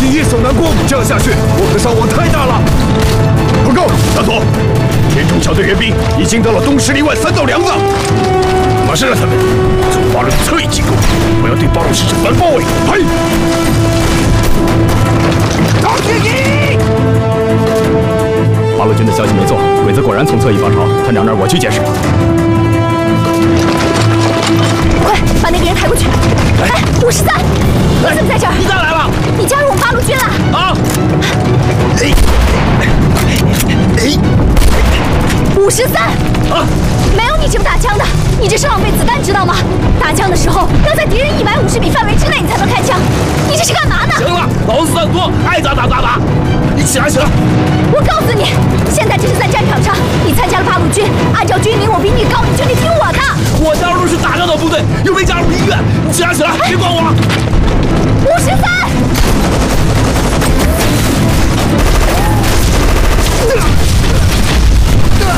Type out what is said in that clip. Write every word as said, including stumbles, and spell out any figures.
易守难攻，这样下去我们的伤亡太大了。报告，大佐，田中小队援兵已经到了东十里外三道梁子，马上让他们从八路侧翼进攻，不要对八路使者反包围。嘿，张天一，八路军的消息没错，鬼子果然从侧翼包抄，团长那儿我去解释。 快把那个人抬过去！哎，五十三，你怎么在这儿？ 你咋来了？ 你加入我们八路军了？ 啊！哎哎， 五十三啊！没有你这么打枪的，你这是浪费子弹，知道吗？打枪的时候要在敌人一百五十米范围之内，你才能开枪。你这是干嘛呢？ 行了，老子算多，爱咋打咋打。你起来，起来！ 我告诉你，现在这是在战场上，你参加了八路军，按照军名我比你高，你就得听我的。 我加入的是打仗的部队，又没加入医院。你起来，起来，别管我了。